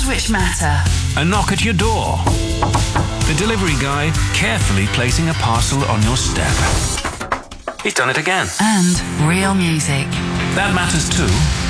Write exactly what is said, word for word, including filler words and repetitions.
sounds which matter. A knock at your door. The delivery guy carefully placing a parcel on your step. He's done it again. And real music. That matters too.